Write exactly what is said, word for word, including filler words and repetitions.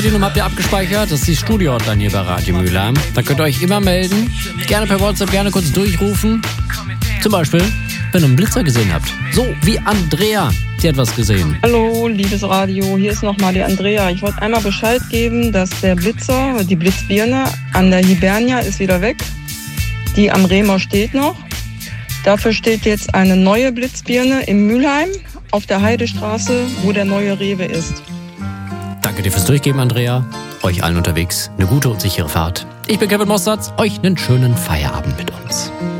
Die Nummer habt ihr abgespeichert, das ist die Studio-Hotline hier bei Radio Mülheim. Da könnt ihr euch immer melden, gerne per WhatsApp, gerne kurz durchrufen. Zum Beispiel, wenn ihr einen Blitzer gesehen habt. So wie Andrea, die hat was gesehen. Hallo, liebes Radio, hier ist nochmal die Andrea. Ich wollte einmal Bescheid geben, dass der Blitzer, die Blitzbirne an der Hibernia ist wieder weg. Die am Rehmer steht noch. Dafür steht jetzt eine neue Blitzbirne in Mülheim auf der Heidestraße, wo der neue Rewe ist. Danke dir fürs Durchgeben, Andrea. Euch allen unterwegs eine gute und sichere Fahrt. Ich bin Kevin Mosstatz. Euch einen schönen Feierabend mit uns.